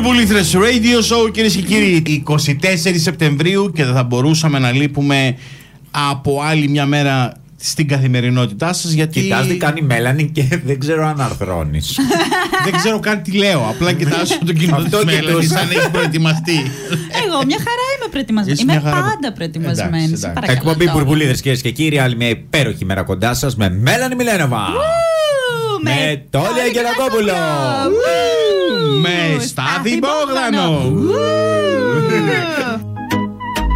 Μπουρμπουλήθρες Radio Show, κυρίες και κύριοι. 24 Σεπτεμβρίου και δεν θα μπορούσαμε να λείπουμε από άλλη μια μέρα στην καθημερινότητά σας, γιατί... Κοιτάς τι κάνει η Μέλανη και δεν ξέρω αν αρθρώνεις. Δεν ξέρω καν τι λέω. Απλά κοιτάζω το κοινό της Μέλανης σαν έχει προετοιμαστεί. Εγώ μια χαρά είμαι προετοιμασμένη. Είμαι πάντα προετοιμασμένη. Εκπομπή Μπουρμπουλίδες, κυρίες και κύριοι. Άλλη μια υπέροχη μέρα κοντά σας με Μέλανη Μιλένοβα. Με Τόλι Αγγελακόπουλο. Με Στάθη Μπόγδανο.